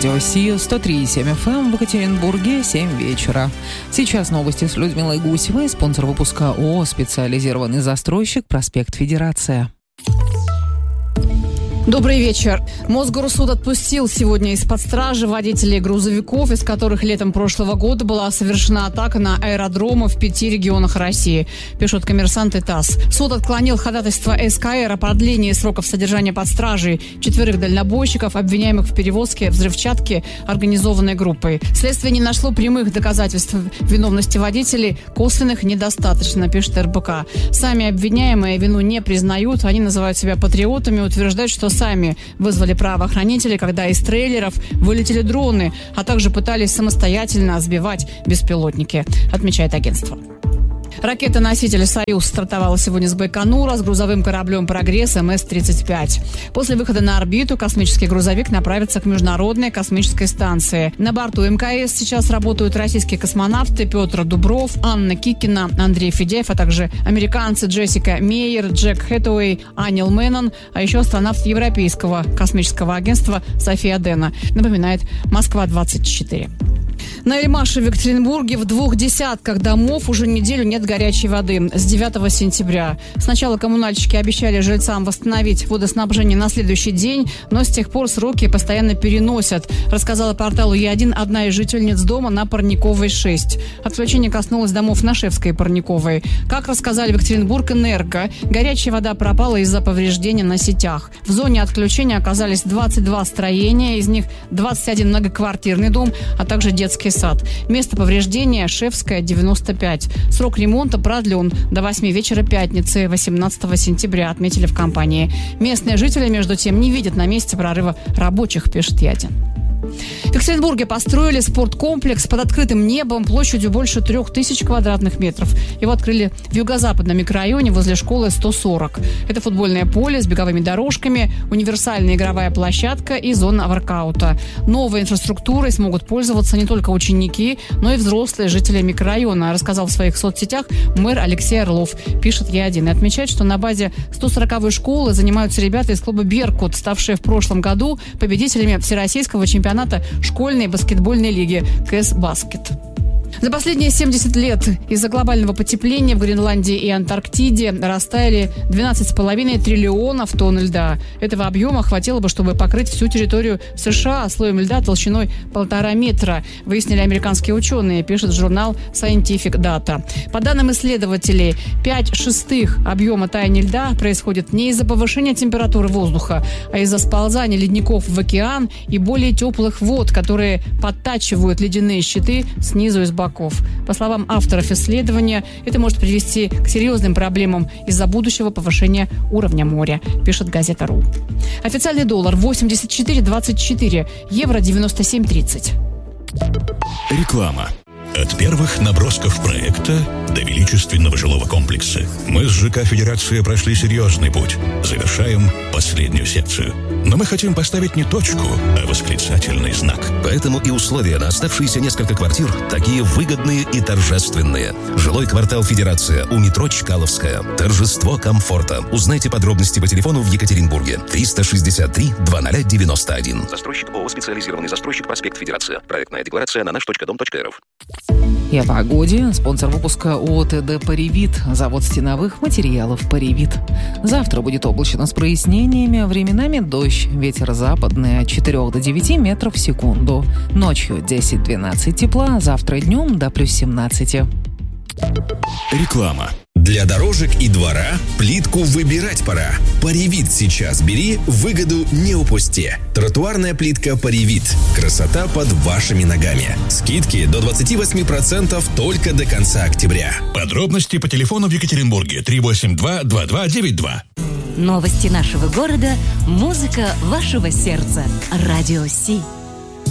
Радио Си, 103,7 FM в Екатеринбурге, 7 вечера. Сейчас новости с Людмилой Гусевой, спонсор выпуска ООО «Специализированный застройщик», проспект Федерация. Добрый вечер. Мосгорсуд отпустил сегодня из-под стражи водителей грузовиков, из которых летом прошлого года была совершена атака на аэродромы в 5 регионах России, пишут «Коммерсант» и ТАСС. Суд отклонил ходатайство СКР о продлении сроков содержания под стражей 4 дальнобойщиков, обвиняемых в перевозке взрывчатки организованной группой. Следствие не нашло прямых доказательств виновности водителей, косвенных недостаточно, пишет РБК. Сами обвиняемые вину не признают, они называют себя патриотами, утверждают, что сами вызвали правоохранителей, когда из трейлеров вылетели дроны, а также пытались самостоятельно сбивать беспилотники, отмечает агентство. Ракета-носитель «Союз» стартовала сегодня с Байконура с грузовым кораблем «Прогресс» МС-35. После выхода на орбиту космический грузовик направится к Международной космической станции. На борту МКС сейчас работают российские космонавты Петр Дубров, Анна Кикина, Андрей Федяев, а также американцы Джессика Мейер, Джек Хэтэуэй, Анил Мэннон, а еще астронавт Европейского космического агентства София Дэна, напоминает Москва-24. На Эльмаше в Екатеринбурге в 2 десятках домов уже неделю нет горячей воды с 9 сентября. Сначала коммунальщики обещали жильцам восстановить водоснабжение на следующий день, но с тех пор сроки постоянно переносят, рассказала порталу Е1 одна из жительниц дома на Парниковой 6. Отключение коснулось домов на Шевской и Парниковой. Как рассказали в Екатеринбург-Энерго, горячая вода пропала из-за повреждения на сетях. В зоне отключения оказались 22 строения, из них 21 многоквартирный дом, а также детский сад. Место повреждения Шевская, 95. Срок ремонта продлен до 8 вечера пятницы, 18 сентября, отметили в компании. Местные жители, между тем, не видят на месте прорыва рабочих, пишет Ядин. В Екатеринбурге построили спорткомплекс под открытым небом площадью больше 3000 квадратных метров. Его открыли в юго-западном микрорайоне возле школы 140. Это футбольное поле с беговыми дорожками, универсальная игровая площадка и зона воркаута. Новой инфраструктурой смогут пользоваться не только ученики, но и взрослые жители микрорайона, рассказал в своих соцсетях мэр Алексей Орлов, пишет Е1. И отмечает, что на базе 140-й школы занимаются ребята из клуба «Беркут», ставшие в прошлом году победителями всероссийского чемпионата школьной баскетбольной лиги КС Баскет. За последние 70 лет из-за глобального потепления в Гренландии и Антарктиде растаяли 12,5 триллионов тонн льда. Этого объема хватило бы, чтобы покрыть всю территорию США слоем льда толщиной 1,5 метра, выяснили американские ученые, пишет журнал Scientific Data. По данным исследователей, 5/6 объема таяния льда происходит не из-за повышения температуры воздуха, а из-за сползания ледников в океан и более теплых вод, которые подтачивают ледяные щиты снизу и с боков. По словам авторов исследования, это может привести к серьезным проблемам из-за будущего повышения уровня моря, пишет газета.ру. Официальный доллар 84,24, евро 97,30. Реклама. От первых набросков проекта до величественного жилого комплекса мы с ЖК «Федерация» прошли серьезный путь. Завершаем последнюю секцию. Но мы хотим поставить не точку, а восклицательный знак. Поэтому и условия на оставшиеся несколько квартир такие выгодные и торжественные. Жилой квартал «Федерация» у метро Чкаловская. Торжество комфорта. Узнайте подробности по телефону в Екатеринбурге. 363-2091. Застройщик ООО «Специализированный застройщик», проспект Федерация. Проектная декларация на наш.дом.рф. И о погоде. Спонсор выпуска ООО «ТД Паривит», завод стеновых материалов «Паривит». Завтра будет облачно с прояснениями, временами дождь, ветер западный от 4 до 9 метров в секунду. Ночью 10-12 тепла, завтра днем до плюс 17. Реклама. Для дорожек и двора плитку выбирать пора. Паривит сейчас бери, выгоду не упусти. Тротуарная плитка Паривит. Красота под вашими ногами. Скидки до 28% только до конца октября. Подробности по телефону в Екатеринбурге 382-2292. Новости нашего города, музыка вашего сердца. Радио Си.